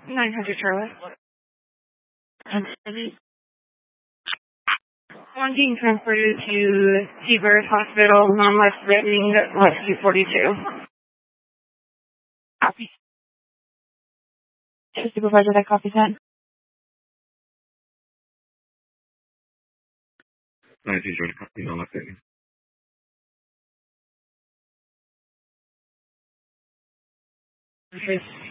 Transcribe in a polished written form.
900 Charlotte. One being transported to Seabird Hospital, non-life threatening, rescue 42. Copy. Supervisor, that copy that. 900 Charlotte, copy, non-life threatening. Okay.